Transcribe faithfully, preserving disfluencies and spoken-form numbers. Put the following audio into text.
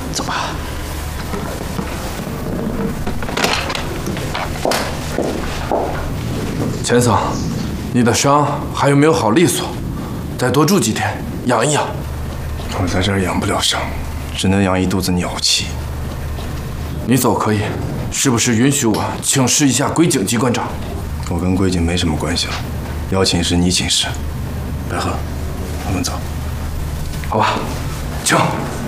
走吧。 钱桑，你的伤还有没有好利索？再多住几天，养一养。 我在这儿养不了伤，只能养一肚子鸟气。 你走可以，是不是允许我请示一下龟井机关长？ 我跟龟井没什么关系了，要请示你请示。白鹤，我们走。 好吧，请。